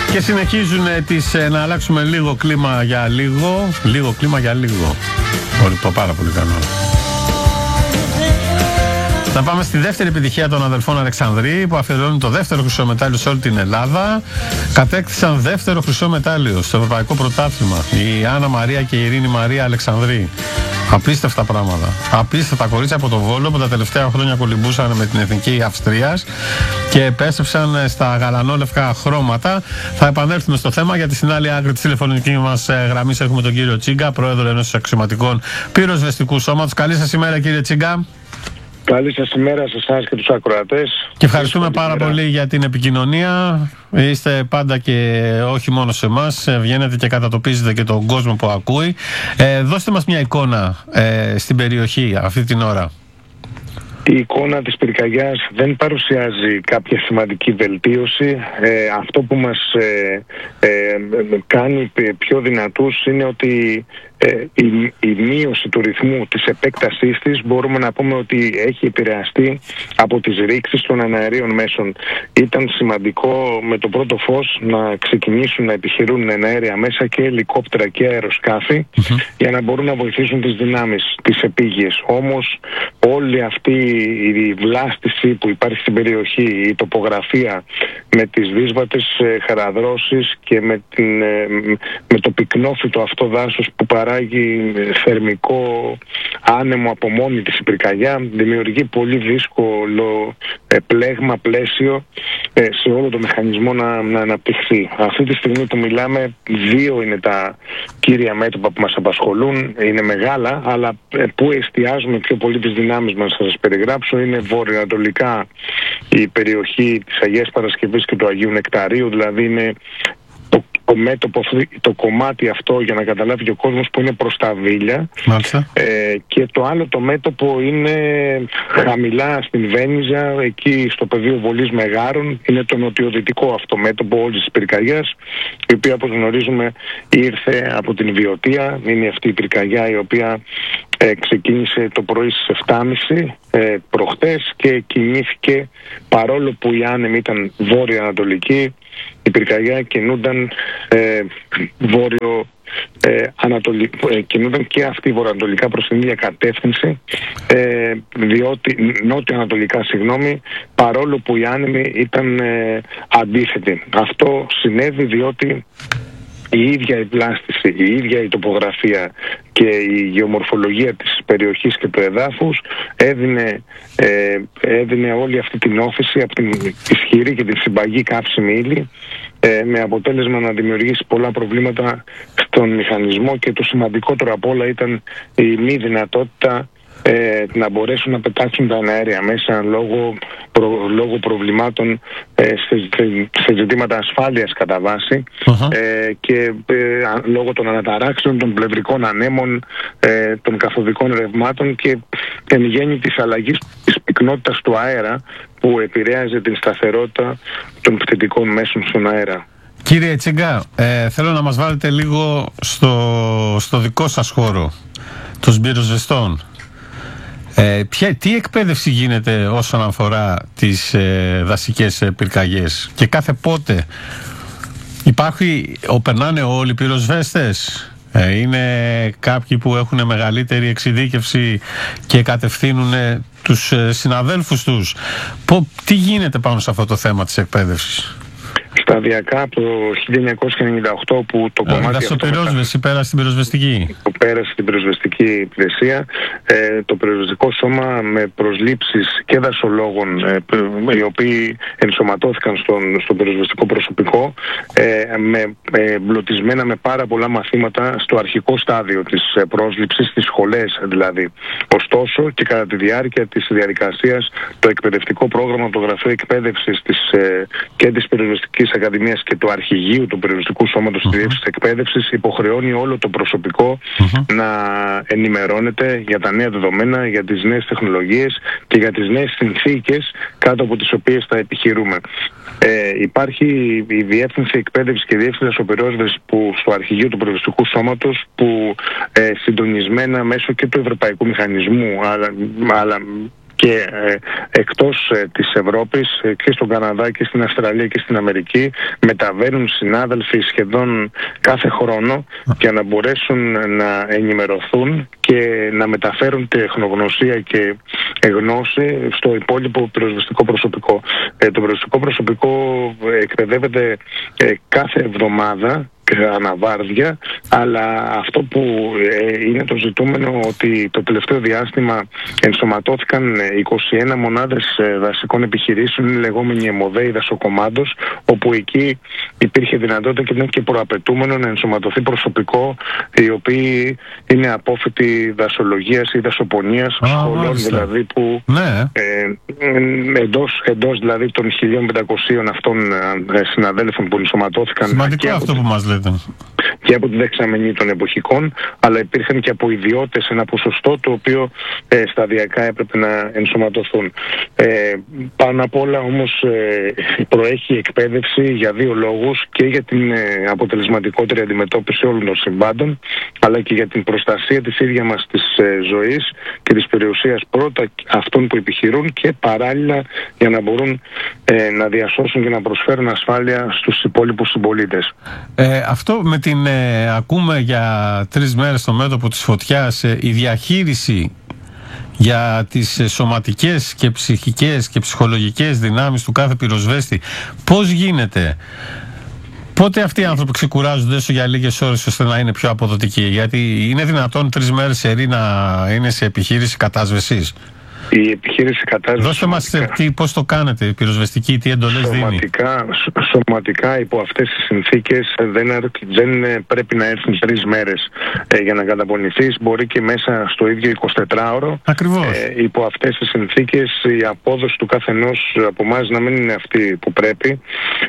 Και συνεχίζουν να αλλάξουμε λίγο κλίμα για λίγο. Λίγο κλίμα για λίγο. Το πάρα πολύ καλό. Να πάμε στη δεύτερη επιτυχία των αδελφών Αλεξανδρή, που αφιερώνουν το δεύτερο χρυσό μετάλλιο σε όλη την Ελλάδα. Κατέκτησαν δεύτερο χρυσό μετάλλιο στο Ευρωπαϊκό Πρωτάθλημα. Η Άννα Μαρία και η Ειρήνη Μαρία Αλεξανδρή. Απίστευτα πράγματα. Απίστευτα κορίτσια από το Βόλο που τα τελευταία χρόνια κολυμπούσαν με την Εθνική Αυστρίας και επέστρεψαν στα γαλανόλευκα χρώματα. Θα επανέλθουμε στο θέμα, γιατί στην άλλη άκρη της τηλεφωνικής μας γραμμής έχουμε τον κύριο Τσίγκα, πρόεδρο ενός αξιωματικών πυροσβεστικού σώματος. Καλή σας ημέρα, κύριε Τσίγκα. Καλή σας ημέρα σε εσάς και τους ακροατές. Και ευχαριστούμε πάρα πολύ για την επικοινωνία. Είστε πάντα και όχι μόνο σε εμάς, βγαίνετε και κατατοπίζετε και τον κόσμο που ακούει. Δώστε μας μια εικόνα στην περιοχή αυτή την ώρα. Η εικόνα της πυρκαγιάς δεν παρουσιάζει κάποια σημαντική βελτίωση. Αυτό που μας κάνει πιο δυνατούς είναι ότι η μείωση του ρυθμού της επέκτασής της μπορούμε να πούμε ότι έχει επηρεαστεί από τις ρήξεις των εναερίων μέσων. Ήταν σημαντικό με το πρώτο φως να ξεκινήσουν να επιχειρούν εναέρια μέσα και ελικόπτερα και αεροσκάφη για να μπορούν να βοηθήσουν τις δυνάμεις, τις επίγειες. Όμως όλη αυτή η βλάστηση που υπάρχει στην περιοχή, η τοπογραφία με τις δύσβατες χαραδρώσεις και με το πυκνόφυτο αυτό δάσος που παράγει θερμικό άνεμο από μόνη της η πυρκαγιά, δημιουργεί πολύ δύσκολο πλαίσιο σε όλο το μηχανισμό να αναπτυχθεί. Αυτή τη στιγμή που μιλάμε, δύο είναι τα κύρια μέτωπα που μας απασχολούν. Είναι μεγάλα, αλλά που εστιάζουμε πιο πολύ τις δυνάμεις μας, θα σας περιγράψω, είναι βορειοανατολικά η περιοχή της Αγίας Παρασκευής και του Αγίου Νεκταρίου, δηλαδή είναι το μέτωπο, το κομμάτι αυτό, για να καταλάβει και ο κόσμος, που είναι προς τα Βίλια. Και το άλλο το μέτωπο είναι χαμηλά στην Βένιζα, εκεί στο πεδίο Βολής Μεγάρων. Είναι το νοτιοδυτικό αυτό μέτωπο όλης της πυρκαγιάς, η οποία, όπως γνωρίζουμε, ήρθε από την Βιωτία. Είναι αυτή η πυρκαγιά η οποία ξεκίνησε το πρωί στις 7.30 προχτές και κινήθηκε, παρόλο που η άνεμη ήταν βόρειο-ανατολική, η πυρκαγιά κινούνταν κινούνταν και αυτή βορειοανατολικά προς την ίδια κατεύθυνση, νότιο-ανατολικά, παρόλο που η άνεμη ήταν αντίθετη. Αυτό συνέβη διότι η ίδια η πλάστηση, η ίδια η τοπογραφία και η γεωμορφολογία της περιοχής και του εδάφους έδινε όλη αυτή την όφηση από την ισχυρή και την συμπαγή καύσιμη ύλη, με αποτέλεσμα να δημιουργήσει πολλά προβλήματα στον μηχανισμό, και το σημαντικότερο απ' όλα ήταν η μη δυνατότητα να μπορέσουν να πετάξουν τα εναέρια μέσα λόγω προβλημάτων σε ζητήματα ασφάλειας κατά βάση, και λόγω των αναταράξεων, των πλευρικών ανέμων, των καθοδικών ρευμάτων και εν γέννη της αλλαγής της πυκνότητας του αέρα που επηρέαζε την σταθερότητα των πτυτικών μέσων στον αέρα. Κύριε Τσίγκα, θέλω να μας βάλετε λίγο στο δικό σας χώρο, των πυροσβεστών. Τι εκπαίδευση γίνεται όσον αφορά τις δασικές πυρκαγιές, και κάθε πότε περνάνε όλοι οι πυροσβέστες? Είναι κάποιοι που έχουν μεγαλύτερη εξειδίκευση και κατευθύνουν τους συναδέλφους τους? Τι γίνεται πάνω σε αυτό το θέμα της εκπαίδευσης? Σταδιακά από το 1998 που το κομμάτι αυτό πέρασε στην πυροσβεστική. Πέρασε στην πυροσβεστική υπηρεσία. Το πυροσβεστικό σώμα, με προσλήψεις και δασολόγων, οι οποίοι ενσωματώθηκαν στο πυροσβεστικό προσωπικό, εμπλωτισμένα με πάρα πολλά μαθήματα στο αρχικό στάδιο της πρόσληψης, στις σχολές δηλαδή. Ωστόσο, και κατά τη διάρκεια της διαδικασίας, το εκπαιδευτικό πρόγραμμα, το Γραφείο Εκπαίδευσης και της Πυροσβεστικής Ακαδημίας και του Αρχηγείου του Πυροσβεστικού Σώματος της Διεύθυνσης Εκπαίδευσης υποχρεώνει όλο το προσωπικό να ενημερώνεται για τα νέα δεδομένα, για τις νέες τεχνολογίες και για τις νέες συνθήκες κάτω από τις οποίες θα επιχειρούμε. Υπάρχει η Διεύθυνση Εκπαίδευσης και Διεύθυνση Δασοπυρόσβεσης στο Αρχηγείο του Πυροσβεστικού Σώματος, που συντονισμένα μέσω και του Ευρωπαϊκού Μηχανισμού αλλά και εκτός της Ευρώπης και στον Καναδά και στην Αυστραλία και στην Αμερική μεταβαίνουν συνάδελφοι σχεδόν κάθε χρόνο για να μπορέσουν να ενημερωθούν και να μεταφέρουν τεχνογνωσία και γνώση στο υπόλοιπο πυροσβεστικό προσωπικό. Το πυροσβεστικό προσωπικό εκπαιδεύεται κάθε εβδομάδα αναβάρδια, αλλά αυτό που είναι το ζητούμενο ότι το τελευταίο διάστημα ενσωματώθηκαν 21 μονάδες δασικών επιχειρήσεων, είναι λεγόμενη ΕΜΟΔΕ, δασοκομάντος, όπου εκεί υπήρχε δυνατότητα και ήταν και προαπαιτούμενο να ενσωματωθεί προσωπικό, οι οποίοι είναι απόφοιτοι δασολογίας ή δασοπονίας, σχολών δηλαδή που εντός δηλαδή των 1.500 αυτών συναδέλφων που ενσωματώθηκαν. Σημαντικό αυτό που μας λέτε. Και από τη δεξαμενή των εποχικών, αλλά υπήρχαν και από ιδιώτες ένα ποσοστό το οποίο σταδιακά έπρεπε να ενσωματωθούν. Πάνω απ' όλα όμως προέχει εκπαίδευση για δύο λόγους: και για την αποτελεσματικότερη αντιμετώπιση όλων των συμβάντων, αλλά και για την προστασία της ίδιας μας της ζωής και της περιουσίας, πρώτα αυτών που επιχειρούν και παράλληλα για να μπορούν να διασώσουν και να προσφέρουν ασφάλεια στους υπόλοιπους συμπολίτες. Αυτό με την ακούμε για 3 μέρες στο μέτωπο της φωτιάς, η διαχείριση για τις σωματικές και ψυχικές και ψυχολογικές δυνάμεις του κάθε πυροσβέστη, πώς γίνεται? Πότε αυτοί οι άνθρωποι ξεκουράζονται έστω για λίγες ώρες ώστε να είναι πιο αποδοτικοί? Γιατί είναι δυνατόν 3 μέρες σερί να είναι σε επιχείρηση κατάσβεσης? Η επιχείρηση κατάσβεσης... Δώστε μας πώς το κάνετε, η πυροσβεστική, τι εντολές δίνει? Σωματικά υπό αυτές τις συνθήκες δεν πρέπει να έρθουν 3 μέρες για να καταπονηθείς. Μπορεί και μέσα στο ίδιο 24ωρο. Ακριβώς. Υπό αυτές τις συνθήκες η απόδοση του καθενός από εμάς να μην είναι αυτή που πρέπει.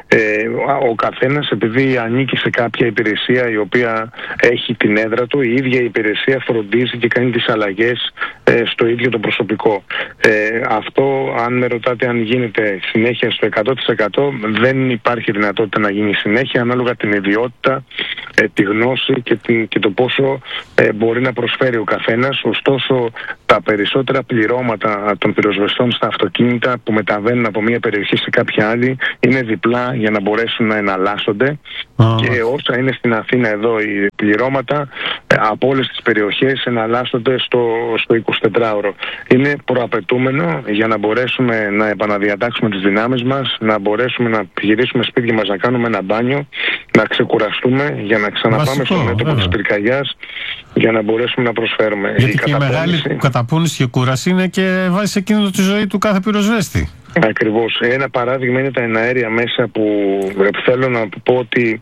Ο καθένας, επειδή ανήκει σε κάποια υπηρεσία η οποία έχει την έδρα του, η ίδια η υπηρεσία φροντίζει και κάνει τις αλλαγές στο ίδιο το προσωπικό. Αυτό, αν με ρωτάτε αν γίνεται συνέχεια στο 100%, δεν υπάρχει δυνατότητα να γίνει συνέχεια, ανάλογα την ιδιότητα, τη γνώση και το πόσο μπορεί να προσφέρει ο καθένας. Ωστόσο, τα περισσότερα πληρώματα των πυροσβεστών στα αυτοκίνητα που μεταβαίνουν από μία περιοχή σε κάποια άλλη είναι διπλά για να μπορέσουν να εναλλάσσονται. Και όσα είναι στην Αθήνα εδώ οι πληρώματα από όλες τις περιοχές εναλλάσσονται στο 24ωρο. Είναι προαπαιτούμενο για να μπορέσουμε να επαναδιατάξουμε τις δυνάμεις μας, να μπορέσουμε να γυρίσουμε σπίτια μας, να κάνουμε ένα μπάνιο, να ξεκουραστούμε για να ξαναπάμε στο μέτωπο της πυρκαγιάς, για να μπορέσουμε να προσφέρουμε. Γιατί και η μεγάλη καταπούνηση και κούραση είναι και βάζει σε κίνδυνο τη ζωή του κάθε πυροσβέστη. Ακριβώς. Ένα παράδειγμα είναι τα εναέρια μέσα, που θέλω να πω ότι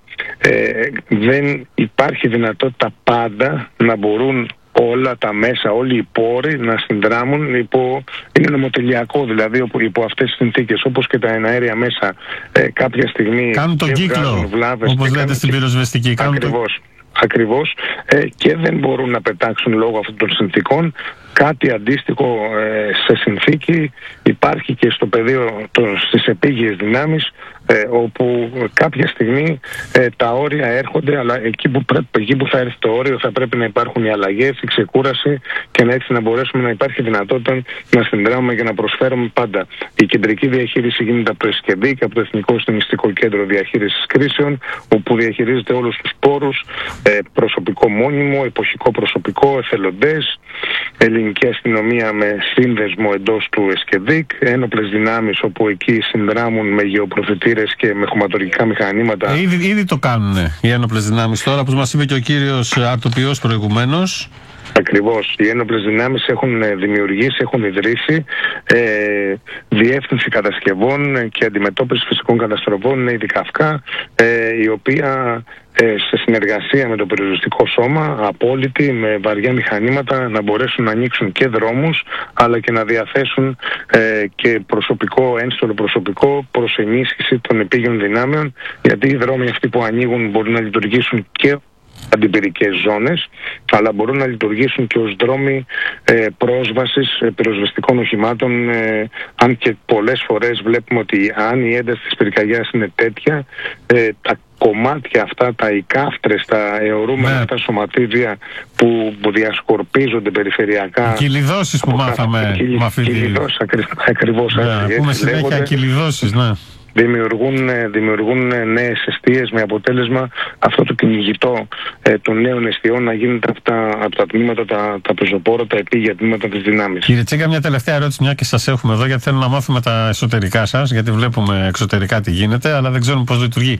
δεν υπάρχει δυνατότητα πάντα να μπορούν όλα τα μέσα, όλοι οι πόροι να συνδράμουν είναι νομοτελειακό δηλαδή υπό αυτές τις συνθήκες, όπως και τα εναέρια μέσα κάποια στιγμή κάνουν τον κύκλο, όπως λέτε στην πυροσβεστική. Ακριβώς, και δεν μπορούν να πετάξουν λόγω αυτών των συνθήκων. Κάτι αντίστοιχο σε συνθήκη υπάρχει και στο πεδίο στις επίγειες δυνάμεις, όπου κάποια στιγμή τα όρια έρχονται, αλλά εκεί που θα έρθει το όριο θα πρέπει να υπάρχουν οι αλλαγές, η ξεκούραση, και έτσι να μπορέσουμε να υπάρχει δυνατότητα να συνδράμουμε και να προσφέρουμε πάντα. Η κεντρική διαχείριση γίνεται από το ΕΣΚΕΔΙ και από το Εθνικό Συντονιστικό Κέντρο Διαχείρισης Κρίσεων, όπου διαχειρίζεται όλους τους πόρους, προσωπικό μόνιμο, εποχικό προσωπικό, εθελοντές, ελληνική αστυνομία με σύνδεσμο εντός του ΕΣΚΕΔΙΚ, ένοπλες δυνάμεις όπου εκεί συνδράμουν με γεωπροφητήρες και με χωματουργικά μηχανήματα. Ήδη το κάνουν οι ένοπλες δυνάμεις τώρα, όπως μας είπε και ο κύριος Αρτοπιός προηγουμένως. Ακριβώς. Οι ένοπλες δυνάμεις έχουν δημιουργήσει, έχουν ιδρύσει διεύθυνση κατασκευών και αντιμετώπιση φυσικών καταστροφών, είναι η ΔΙΚΑΦΚΑ, η οποία σε συνεργασία με το πυροσβεστικό σώμα, απόλυτη, με βαριά μηχανήματα, να μπορέσουν να ανοίξουν και δρόμους, αλλά και να διαθέσουν και προσωπικό, ένστολο προσωπικό προς ενίσχυση των επίγειων δυνάμεων, γιατί οι δρόμοι αυτοί που ανοίγουν μπορούν να λειτουργήσουν και αντιπυρικές ζώνες, αλλά μπορούν να λειτουργήσουν και ως δρόμοι πρόσβασης πυροσβεστικών οχημάτων, αν και πολλές φορές βλέπουμε ότι αν η ένταση της πυρκαγιάς είναι τέτοια, κομμάτια αυτά, οι κάφτρες, τα αιωρούμενα αυτά σωματίδια που διασκορπίζονται περιφερειακά. Κυλιδώσεις που μάθαμε. Κυλιδώσεις, ακριβώς. Πούμε συνέχεια κυλιδώσεις, ναι. Δημιουργούν νέες εστίες με αποτέλεσμα αυτό το κυνηγητό των νέων εστιών να γίνεται από τα τμήματα, τα πεζοπόρα, τα επίγεια τμήματα της δυνάμεις. Κύριε Τσέγκα, μια τελευταία ερώτηση, μια και σας έχουμε εδώ, γιατί θέλω να μάθουμε τα εσωτερικά σας, γιατί βλέπουμε εξωτερικά τι γίνεται, αλλά δεν ξέρουμε πώς λειτουργεί.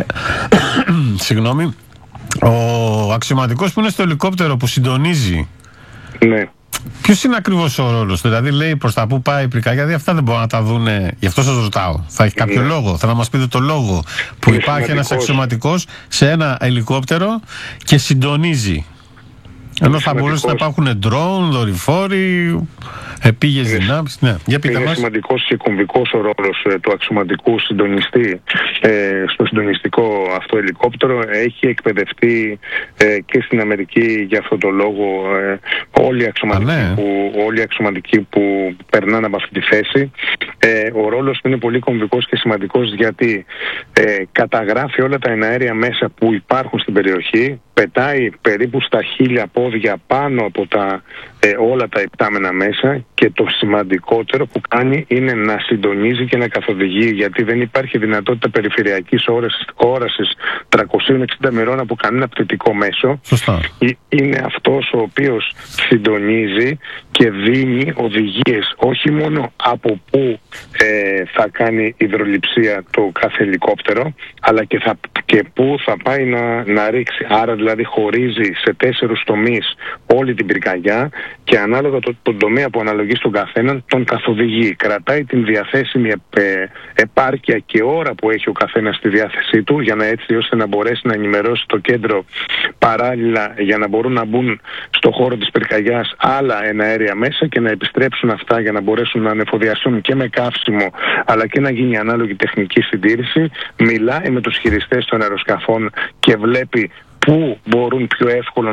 Συγγνώμη. Ο αξιωματικός που είναι στο ελικόπτερο που συντονίζει. Ναι. Ποιος είναι ακριβώς ο ρόλος, δηλαδή λέει προς τα που πάει η πυρκαγιά, γιατί αυτά δεν μπορούν να τα δούνε, γι' αυτό σας ρωτάω. Θα έχει κάποιο λόγο, θα να μας πείτε το λόγο που υπάρχει ένας αξιωματικός σε ένα ελικόπτερο και συντονίζει. Ενώ θα μπορούσε να υπάρχουν ντρόουν, δορυφόροι, επίγειες δυνάμεις. Ναι, για πείτε μας. Είναι σημαντικός και κομβικός ο ρόλος του αξιωματικού συντονιστή στο συντονιστικό αυτό ελικόπτερο. Έχει εκπαιδευτεί και στην Αμερική για αυτό το λόγο όλοι οι αξιωματικοί που περνάνε από αυτή τη θέση. Ο ρόλος του είναι πολύ κομβικός και σημαντικός, γιατί καταγράφει όλα τα εναέρια μέσα που υπάρχουν στην περιοχή, πετάει περίπου στα 1000 πόδια πάνω από όλα τα υπτάμενα μέσα, και το σημαντικότερο που κάνει είναι να συντονίζει και να καθοδηγεί, γιατί δεν υπάρχει δυνατότητα περιφερειακής όρασης 360 μοιρών από κανένα πτυτικό μέσο. Σωστά. Είναι αυτός ο οποίος συντονίζει και δίνει οδηγίες όχι μόνο από πού θα κάνει υδρολειψία το κάθε ελικόπτερο, αλλά και πού θα πάει να ρίξει. Άρα δηλαδή χωρίζει σε 4 τομείς όλη την πυρκαγιά και ανάλογα τον τομέα που αναλογεί στον καθέναν τον καθοδηγεί. Κρατάει την διαθέσιμη επάρκεια και ώρα που έχει ο καθένας στη διάθεσή του, για να έτσι ώστε να μπορέσει να ενημερώσει το κέντρο παράλληλα, για να μπορούν να μπουν στο χώρο της πυρκαγιάς άλλα εναέρια μέσα και να επιστρέψουν αυτά για να μπορέσουν να ανεφοδιαστούν και με καύσιμο, αλλά και να γίνει ανάλογη τεχνική συντήρηση. Μιλάει με τους χειριστές των αεροσκαφών και βλέπει πού μπορούν πιο εύκολα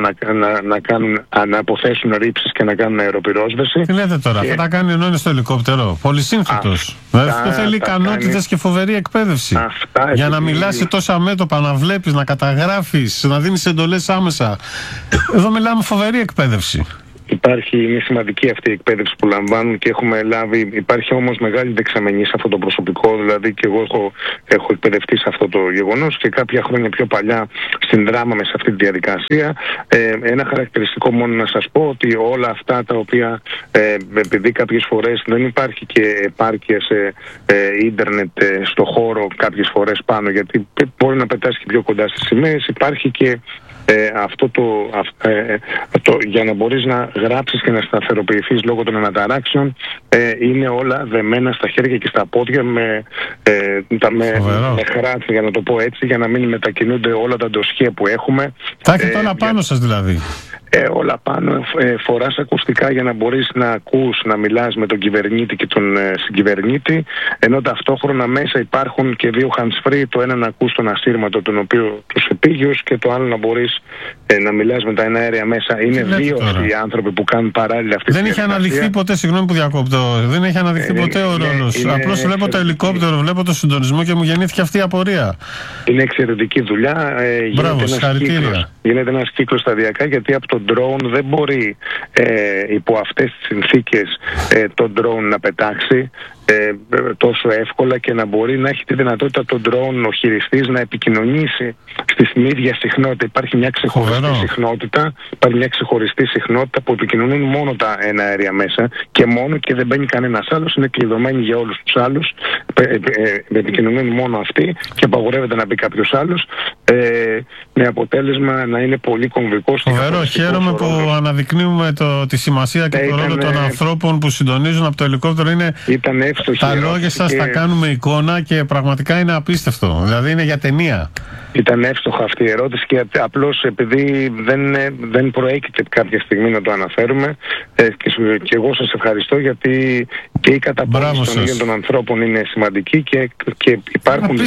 να αποθέσουν ρήψεις και να κάνουν αεροπυρόσβεση. Τι λέτε τώρα, αυτά τα κάνει ενώ είναι στο ελικόπτερο. Πολυσύνθετος. Αυτό θέλει ικανότητες και φοβερή εκπαίδευση. Για να μιλάς σε τόσα μέτωπα, να βλέπεις, να καταγράφεις, να δίνεις εντολές άμεσα. Εδώ μιλάμε φοβερή εκπαίδευση. Είναι σημαντική αυτή η εκπαίδευση που λαμβάνουν και έχουμε λάβει. Υπάρχει όμως μεγάλη δεξαμενή σε αυτό το προσωπικό, δηλαδή και εγώ έχω εκπαιδευτεί σε αυτό το γεγονός και κάποια χρόνια πιο παλιά συνδράμαμε σε αυτή τη διαδικασία. Ένα χαρακτηριστικό μόνο να σας πω, ότι όλα αυτά τα οποία, επειδή κάποιες φορές δεν υπάρχει και επάρκεια σε ίντερνετ στο χώρο κάποιες φορές πάνω, γιατί μπορεί να πετάσει και πιο κοντά στις σημαίες, υπάρχει και για να μπορείς να γράψεις και να σταθεροποιηθείς λόγω των αναταράξεων, είναι όλα δεμένα στα χέρια και στα πόδια με χράτη, για να το πω έτσι, για να μην μετακινούνται όλα τα ντοσιέ που έχουμε. Τα έχετε όλα πάνω σας δηλαδή. Όλα πάνω, φοράς ακουστικά για να μπορείς να ακούς, να μιλάς με τον κυβερνήτη και τον συγκυβερνήτη, ενώ ταυτόχρονα μέσα υπάρχουν και 2 hands-free, το ένα να ακούς τον ασύρματο, τους επίγειους, και το άλλο να μπορείς να μιλάς με τα εναέρια μέσα. Είναι 2 οι άνθρωποι που κάνουν παράλληλα αυτή τη διαδικασία. Δεν έχει αναδειχθεί ποτέ, συγγνώμη που διακόπτω, δεν έχει αναδειχθεί ποτέ ο ρόλος. Απλώς βλέπω το ελικόπτερο, βλέπω το συντονισμό και μου γεννήθηκε αυτή η απορία. Είναι εξαιρετική δουλειά. Μπράβο, συγχαρητήρια. Γίνεται ένας κύκλος σταδιακά, γιατί από το drone δεν μπορεί υπό αυτές τις συνθήκες το drone να πετάξει τόσο εύκολα και να μπορεί να έχει τη δυνατότητα το drone ο χειριστής να επικοινωνήσει στην ίδια συχνότητα. Υπάρχει μια ξεχωριστή συχνότητα που επικοινωνούν μόνο τα εναέρια μέσα και δεν μπαίνει κανένας άλλος, είναι κλειδωμένοι για όλους τους άλλους, επικοινωνούν μόνο αυτοί και απαγορεύεται να μπει κάποιος άλλος, με αποτέλεσμα να είναι πολύ κομβικός. Φοβερό, χαίρομαι που αναδεικνύουμε τη σημασία και τον ρόλο των ανθρώπων που συντονίζουν από το ελικόπτερο. Τα λόγια σας τα κάνουμε εικόνα και πραγματικά είναι απίστευτο. Δηλαδή είναι για ταινία. Ήταν εύστοχα αυτή η ερώτηση και απλώς επειδή δεν προέκυψε κάποια στιγμή να το αναφέρουμε, και εγώ σας ευχαριστώ, γιατί και η καταπολέμηση των ίδιων των ανθρώπων είναι σημαντική και υπάρχουν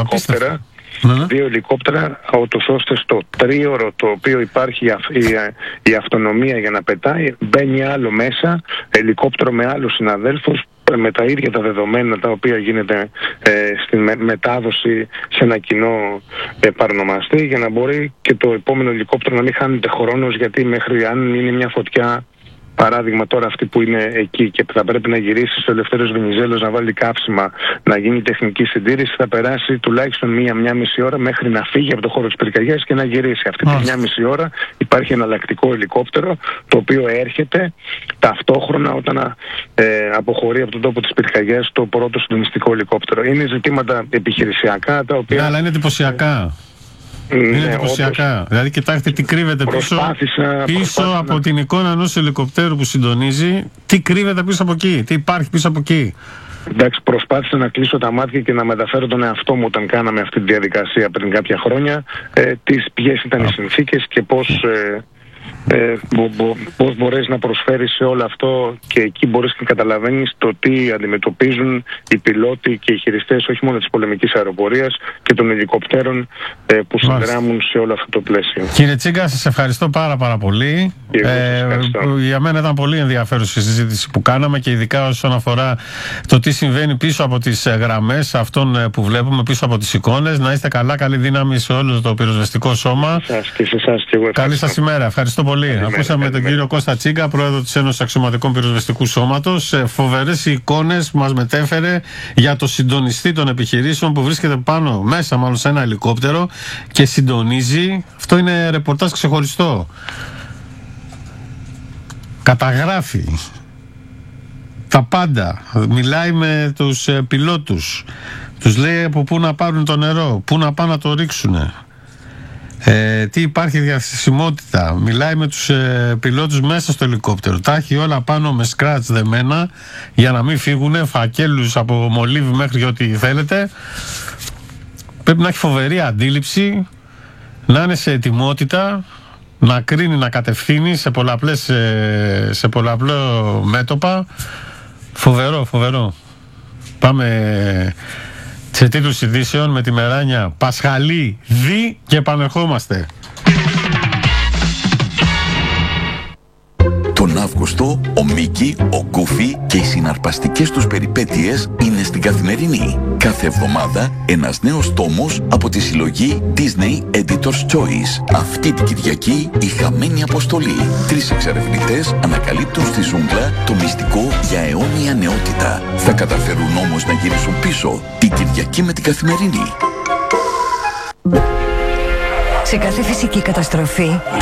2 ελικόπτερα, ώστε στο 3ωρο το οποίο υπάρχει η αυτονομία για να πετάει, μπαίνει άλλο μέσα, ελικόπτερο με άλλους συναδέλφους, με τα ίδια τα δεδομένα τα οποία γίνεται στην μετάδοση σε ένα κοινό παρονομαστή, για να μπορεί και το επόμενο ελικόπτερο να μην χάνεται χρόνος, γιατί μέχρι αν είναι μια φωτιά, παράδειγμα τώρα αυτή που είναι εκεί και θα πρέπει να γυρίσει στο Ελευθέριος Βενιζέλος να βάλει κάψιμα, να γίνει τεχνική συντήρηση, θα περάσει τουλάχιστον μία μισή ώρα μέχρι να φύγει από το χώρο της πυρκαγιάς και να γυρίσει. Αυτή τη μία μισή ώρα υπάρχει εναλλακτικό ελικόπτερο, το οποίο έρχεται ταυτόχρονα όταν αποχωρεί από τον τόπο της πυρκαγιάς το πρώτο συντονιστικό ελικόπτερο. Είναι ζητήματα επιχειρησιακά τα οποία... αλλά είναι εντυπωσιακά. Είναι εντυπωσιακά. Όντως. Δηλαδή, κοιτάξτε τι κρύβεται πίσω από την εικόνα ενός ελικοπτέρου που συντονίζει. Τι κρύβεται πίσω από εκεί, τι υπάρχει πίσω από εκεί. Εντάξει, προσπάθησα να κλείσω τα μάτια και να μεταφέρω τον εαυτό μου όταν κάναμε αυτή τη διαδικασία πριν κάποια χρόνια, ποιες ήταν οι συνθήκες και πώς μπορείς να προσφέρεις σε όλο αυτό, και εκεί μπορείς και καταλαβαίνεις το τι αντιμετωπίζουν οι πιλότοι και οι χειριστές όχι μόνο της πολεμικής αεροπορίας και των ελικοπτέρων που συνδράμουν σε όλο αυτό το πλαίσιο. Κύριε Τσίγκα, σας ευχαριστώ πάρα πολύ. Για μένα ήταν πολύ ενδιαφέρουσα η συζήτηση που κάναμε, και ειδικά όσον αφορά το τι συμβαίνει πίσω από τις γραμμές αυτών που βλέπουμε, πίσω από τις εικόνες. Να είστε καλά, καλή δύναμη σε όλο το πυροσβεστικό σώμα. Καλή σας ημέρα. Ευχαριστώ πολύ. Ακούσαμε τον κύριο Κώστα Τσίγκα, πρόεδρο της Ένωσης Αξιωματικών Πυροσβεστικού Σώματος. Φοβερές εικόνες που μας μετέφερε για το συντονιστή των επιχειρήσεων που βρίσκεται μέσα μάλλον σε ένα ελικόπτερο και συντονίζει. Αυτό είναι ρεπορτάζ ξεχωριστό. Καταγράφει τα πάντα. Μιλάει με τους πιλότους. Τους λέει από πού να πάρουν το νερό, πού να πάνε να το ρίξουν. Τι υπάρχει διαθεσιμότητα. Μιλάει με τους πιλότους μέσα στο ελικόπτερο. Τα έχει όλα πάνω με σκράτς δεμένα για να μην φύγουνε, φακέλους από μολύβι μέχρι ό,τι θέλετε. Πρέπει να έχει φοβερή αντίληψη, να είναι σε ετοιμότητα, να κρίνει, να κατευθύνει σε πολλαπλό μέτωπα. Φοβερό. Πάμε σε τίτλους ειδήσεων με τη Μεράνια Πασχαλή Δι και επανερχόμαστε. Τον Αύγουστο, ο Μίκη, ο Γκούφι και οι συναρπαστικές τους περιπέτειες είναι στην Καθημερινή. Κάθε εβδομάδα ένας νέος τόμος από τη συλλογή Disney Editor's Choice. Αυτή την Κυριακή η χαμένη αποστολή. 3 εξερευνητές ανακαλύπτουν στη ζούγκλα το μυστικό για αιώνια νεότητα. Θα καταφέρουν όμως να γυρίσουν πίσω την Κυριακή με την Καθημερινή. Σε κάθε φυσική καταστροφή